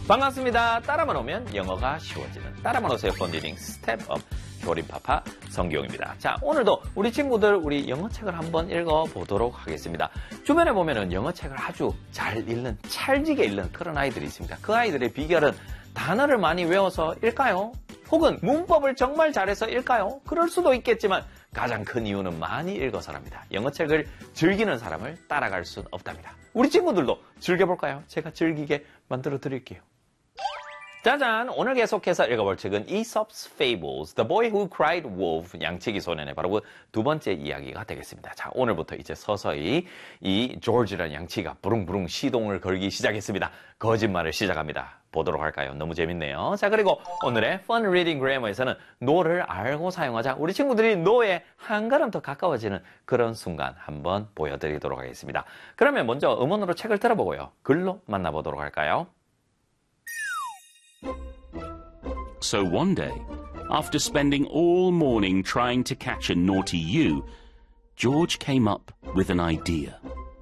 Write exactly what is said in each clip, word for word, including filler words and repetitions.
반갑습니다. 따라만 오면 영어가 쉬워지는 따라만 오세요 펀디링 스텝업 교림파파 성기용입니다. 자, 오늘도 우리 친구들 우리 영어책을 한번 읽어보도록 하겠습니다. 주변에 보면은 영어책을 아주 잘 읽는, 찰지게 읽는 그런 아이들이 있습니다. 그 아이들의 비결은 단어를 많이 외워서 읽까요? 혹은 문법을 정말 잘해서 읽까요? 그럴 수도 있겠지만 가장 큰 이유는 많이 읽어서랍니다. 영어책을 즐기는 사람을 따라갈 순 없답니다. 우리 친구들도 즐겨볼까요? 제가 즐기게 만들어 드릴게요. 짜잔! 오늘 계속해서 읽어볼 책은 Aesop's Fables, The Boy Who Cried Wolf, 양치기 소년의 바로 그 두 번째 이야기가 되겠습니다. 자, 오늘부터 이제 서서히 이 조지라는 양치기가 부릉부릉 시동을 걸기 시작했습니다. 거짓말을 시작합니다. 보도록 할까요? 너무 재밌네요. 자, 그리고 오늘의 Fun Reading Grammar에서는 no를 알고 사용하자. 우리 친구들이 no에 한 걸음 더 가까워지는 그런 순간 한번 보여드리도록 하겠습니다. 그러면 먼저 음원으로 책을 들어보고요. 글로 만나보도록 할까요? So one day, after spending all morning trying to catch a naughty ewe, George came up with an idea.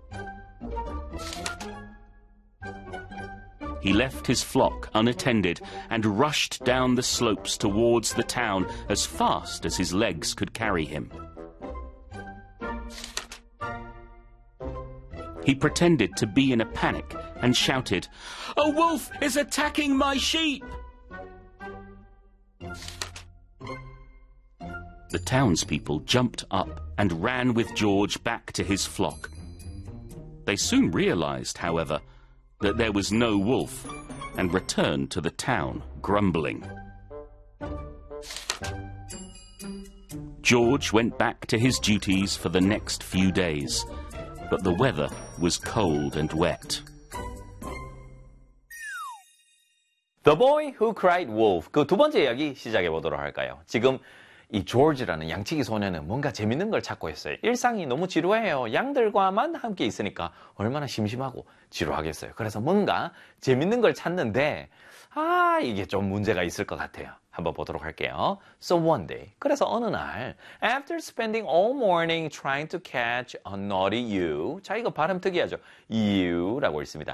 He left his flock unattended and rushed down the slopes towards the town as fast as his legs could carry him. He pretended to be in a panic and shouted, "A wolf is attacking my sheep!" The townspeople jumped up and ran with George back to his flock. They soon realized, however, that there was no wolf and returned to the town grumbling. George went back to his duties for the next few days, but the weather was cold and wet. The Boy Who Cried Wolf, 그 두 번째 이야기 시작해 보도록 할까요? 지금 이 조지라는 양치기 소년은 뭔가 재밌는 걸 찾고 있어요. 일상이 너무 지루해요. 양들과만 함께 있으니까 얼마나 심심하고 지루하겠어요. 그래서 뭔가 재밌는 걸 찾는데 아, 이게 좀 문제가 있을 것 같아요. 한번 보도록 할게요. So one day, 그래서 어느 날 After spending all morning trying to catch a naughty ewe, 자, 이거 발음 특이하죠. ew라고 있습니다.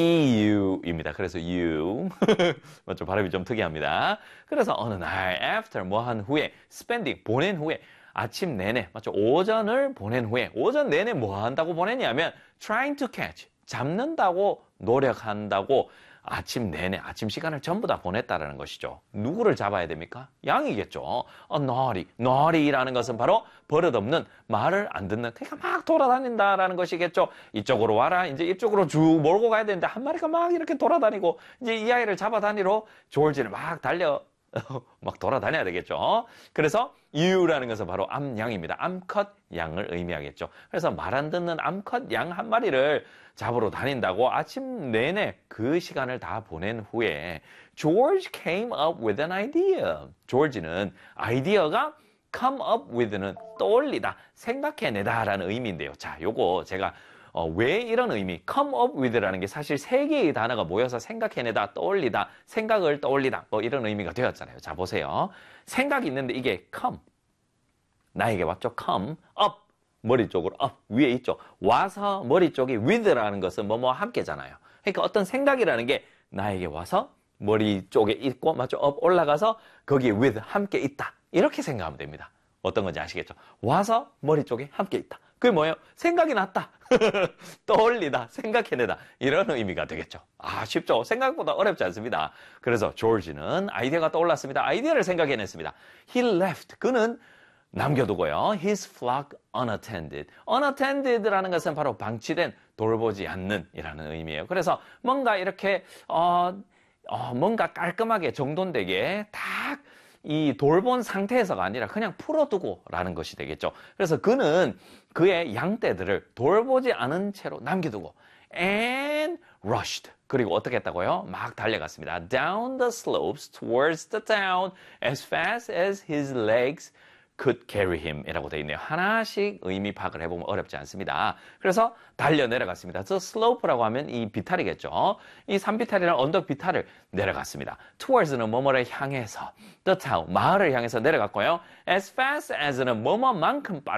ew입니다. 그래서 ewe, 맞죠? 발음이 좀 특이합니다. 그래서 어느 날 After 뭐 한 후에 spending, 보낸 후에 아침 내내, 맞죠? 오전을 보낸 후에 오전 내내 뭐 한다고 보냈냐면 trying to catch, 잡는다고 노력한다고 아침 내내, 아침 시간을 전부 다 보냈다라는 것이죠. 누구를 잡아야 됩니까? 양이겠죠. A naughty, naughty라는 것은 바로 버릇없는, 말을 안 듣는, 그러니까 막 돌아다닌다라는 것이겠죠. 이쪽으로 와라, 이제 이쪽으로 쭉 몰고 가야 되는데 한 마리가 막 이렇게 돌아다니고 이제 이 아이를 잡아다니러 조지를 막 달려 막 돌아다녀야 되겠죠. 그래서 ewe라는 것은 바로 암양입니다. 암컷 양을 의미하겠죠. 그래서 말 안 듣는 암컷 양 한 마리를 잡으러 다닌다고 아침 내내 그 시간을 다 보낸 후에 George came up with an idea. 조지는 아이디어가 come up with는 떠올리다, 생각해내다라는 의미인데요. 자, 요거 제가 어, 왜 이런 의미, come up with라는 게 사실 세 개의 단어가 모여서 생각해내다, 떠올리다, 생각을 떠올리다, 뭐 이런 의미가 되었잖아요. 자, 보세요. 생각이 있는데 이게 come, 나에게 왔죠. come, up, 머리 쪽으로 up, 위에 있죠. 와서 머리 쪽에 with라는 것은 뭐뭐 함께잖아요. 그러니까 어떤 생각이라는 게 나에게 와서 머리 쪽에 있고, 맞죠? up 올라가서 거기에 with 함께 있다. 이렇게 생각하면 됩니다. 어떤 건지 아시겠죠? 와서 머리 쪽에 함께 있다. 그게 뭐예요? 생각이 났다. 떠올리다, 생각해내다. 이런 의미가 되겠죠. 아, 쉽죠? 생각보다 어렵지 않습니다. 그래서 조지는 아이디어가 떠올랐습니다. 아이디어를 생각해냈습니다. He left. 그는 남겨두고요. His flock unattended. unattended라는 것은 바로 방치된, 돌보지 않는 이라는 의미예요. 그래서 뭔가 이렇게 어, 어, 뭔가 깔끔하게 정돈되게 딱 이 돌본 상태에서가 아니라 그냥 풀어두고 라는 것이 되겠죠. 그래서 그는 그의 양떼들을 돌보지 않은 채로 남겨두고 and rushed. 그리고 어떻게 했다고요? 막 달려갔습니다. Down the slopes towards the town as fast as his legs could carry him 이라고 되어 있네요. 하나씩 의미 파악을 해보면 어렵지 않습니다. 그래서 달려 내려갔습니다. 저 slope라고 하면 이 비탈이겠죠. 이 산비탈이나 언덕 비탈을 내려갔습니다. towards는 뭐뭐를 향해서, the town, 마을을 향해서 내려갔고요. as fast as는 뭐뭐만큼 빠르게